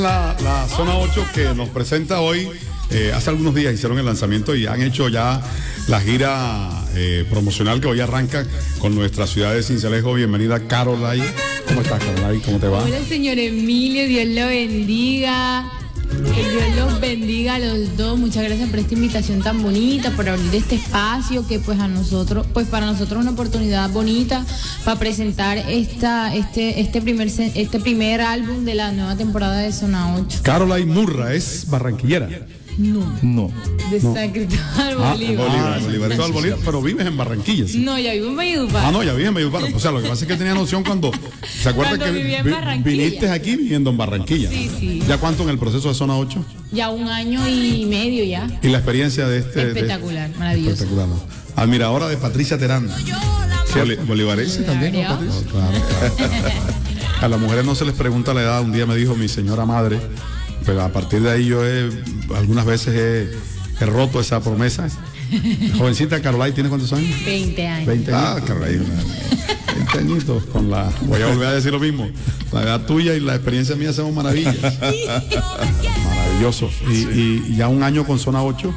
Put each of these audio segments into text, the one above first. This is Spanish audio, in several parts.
La zona 8 que nos presenta hoy, hace algunos días hicieron el lanzamiento y han hecho ya la gira promocional que hoy arranca con nuestra ciudad de Sincelejo. Bienvenida, Caroline. ¿Cómo estás, Caroline? ¿Cómo te va? Hola, señor Emilio, Dios lo bendiga. Que Dios los bendiga a los dos. Muchas gracias por esta invitación tan bonita, por abrir este espacio que pues para nosotros es una oportunidad bonita para presentar este primer álbum de la nueva temporada de Zona 8. Caroline Murra es barranquillera. No. De San Cristóbal Bolívar. Bolívar, pero vives en Barranquilla. ¿Sí? No, ya vivo en Valledupar. No, ya vives en Valledupar. O sea, lo que pasa es que tenía noción cuando se acuerda Cuando que viví en Barranquilla. viniste aquí viviendo en Barranquilla. Sí. ¿Ya cuánto en el proceso de Zona 8? Ya 1 año y medio ya. Y la experiencia de este... Espectacular, maravilloso. Espectacular, ¿no? Admiradora de Patricia Terán. Bolivarense también, ¿no, Patricia? Claro. A las mujeres no se les pregunta la edad. Un día me dijo mi señora madre, pero a partir de ahí yo algunas veces he roto esa promesa. Jovencita Caroline, ¿tiene cuántos años? 20 años. 20 años. Caroline. 20 añitos voy a volver a decir lo mismo. La edad tuya y la experiencia mía hacemos maravillas. Maravilloso. Y ya 1 año con Zona 8.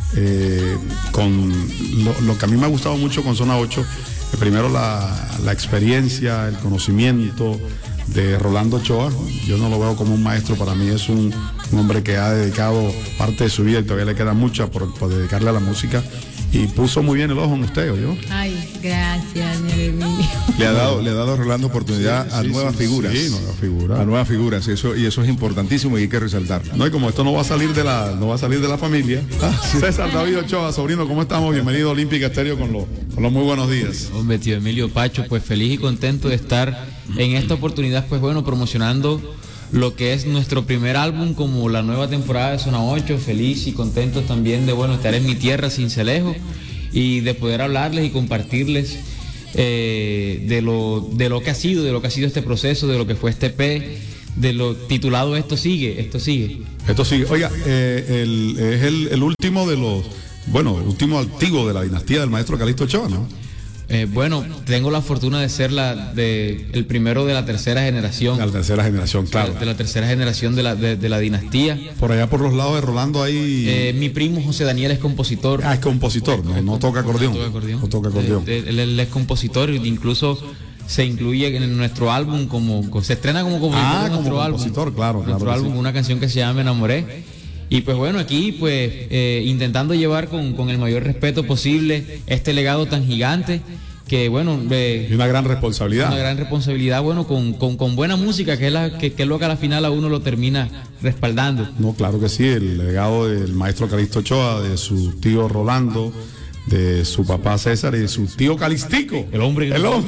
Con lo que a mí me ha gustado mucho con Zona 8, primero la experiencia, el conocimiento de Rolando Ochoa. Yo no lo veo como un maestro, para mí es un hombre que ha dedicado parte de su vida y todavía le queda mucha por dedicarle a la música, y puso muy bien el ojo en usted, ¿oyó? Ay, gracias, señor Emilio. Le ha dado Rolando oportunidad a nuevas figuras. Sí, nuevas figuras. A nuevas figuras, eso es importantísimo y hay que resaltarlo. No, y como esto no va a salir de la familia. César David Ochoa, sobrino, ¿cómo estamos? Bienvenido a Olímpica Estéreo con los muy buenos días. Hombre, tío Emilio Pacho, pues feliz y contento de estar en esta oportunidad, pues bueno, promocionando lo que es nuestro primer álbum como la nueva temporada de Zona 8, feliz y contento también de estar en mi tierra, Sincelejo, y de poder hablarles y compartirles de lo que ha sido este proceso, de lo que fue este EP, de lo titulado Esto sigue. Oiga, es el último de los, último activo de la dinastía del maestro Calixto Ochoa, ¿no? Tengo la fortuna de ser el primero de la tercera generación. De la tercera generación, claro. De la tercera generación de la dinastía. Por allá por los lados de Rolando hay... mi primo José Daniel es compositor. Es compositor, no toca acordeón. No toca acordeón. Él es compositor, incluso se incluye en nuestro álbum se estrena como compositor en nuestro compositor, álbum. Claro. Nuestro álbum, sí. Una canción que se llama Me Enamoré. Y pues aquí intentando llevar con el mayor respeto posible este legado tan gigante que y una gran responsabilidad. Una gran responsabilidad, con buena música, que es lo que a la final a uno lo termina respaldando. No, claro que sí, el legado del maestro Calixto Ochoa, de su tío Rolando, de su papá César y de su tío Calixtico. El hombre que no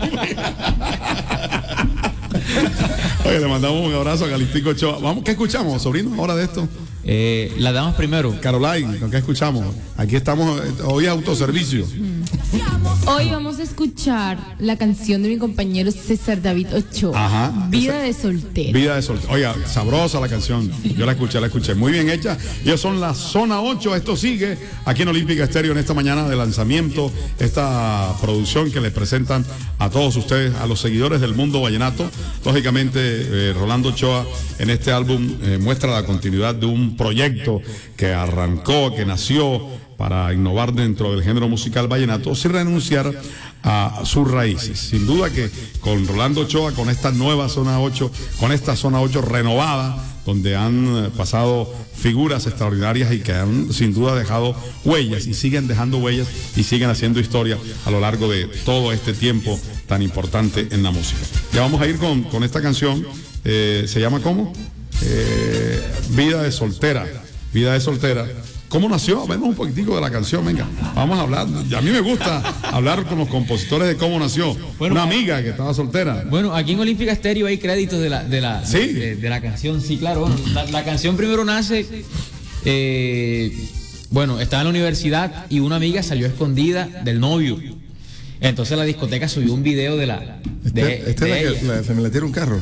Oye, le mandamos un abrazo a Calixtico Ochoa. Vamos, ¿qué escuchamos, sobrino, ahora de esto? Las damas primero. Caroline, ¿qué escuchamos? Aquí estamos, hoy es autoservicio. Hoy vamos a escuchar la canción de mi compañero César David Ochoa. Ajá. Vida de soltero. Vida de soltero. Oiga, sabrosa la canción. Yo la escuché. Muy bien hecha. Ellos son la Zona 8. Esto sigue aquí en Olímpica Estéreo en esta mañana de lanzamiento. Esta producción que les presentan a todos ustedes, a los seguidores del mundo vallenato. Lógicamente, Rolando Ochoa en este álbum muestra la continuidad de un proyecto que arrancó, que nació para innovar dentro del género musical vallenato sin renunciar a sus raíces. Sin duda que con Rolando Ochoa, con esta nueva Zona 8, con esta Zona 8 renovada, donde han pasado figuras extraordinarias y que han sin duda dejado huellas y siguen dejando huellas y siguen haciendo historia a lo largo de todo este tiempo tan importante en la música. Ya vamos a ir con esta canción, ¿se llama cómo? Vida de soltera. ¿Cómo nació? Vemos un poquitico de la canción, venga. Vamos a hablar. A mí me gusta hablar con los compositores de cómo nació. Una amiga que estaba soltera. Aquí en Olímpica Estéreo hay créditos de la canción, sí, claro. La canción primero nace, estaba en la universidad y una amiga salió escondida del novio. Entonces la discoteca subió un video de la... Se me le tira un carro.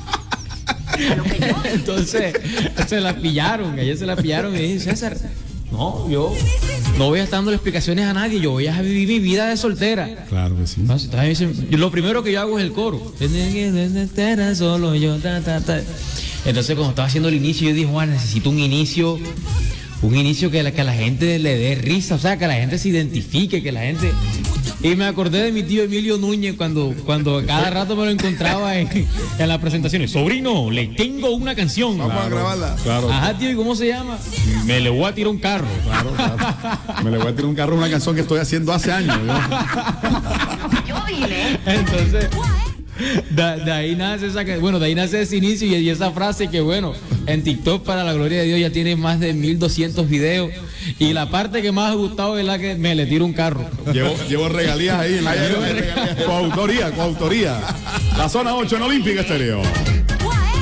Entonces se la pillaron y dije, César, No, yo no voy a estar dándole explicaciones a nadie, yo voy a vivir mi vida de soltera. Claro que sí. Entonces, lo primero que yo hago es el coro. Solo yo, Entonces, cuando estaba haciendo el inicio, yo dije, bueno, necesito un inicio que a la gente le dé risa, o sea, que la gente se identifique, que la gente... Y me acordé de mi tío Emilio Núñez cuando cada rato me lo encontraba en las presentaciones. Sobrino, le tengo una canción. Vamos a grabarla. Claro. Ajá, tío, ¿y cómo se llama? Me le voy a tirar un carro. Claro. Me le voy a tirar un carro, una canción que estoy haciendo hace años. Entonces, de ahí nace de ahí nace ese inicio y esa frase que bueno, en TikTok para la gloria de Dios ya tiene más de 1200 videos y la parte que más ha gustado es la que me le tiro un carro. Llevo regalías ahí en la coautoría. La zona 8 en Olímpica Estéreo.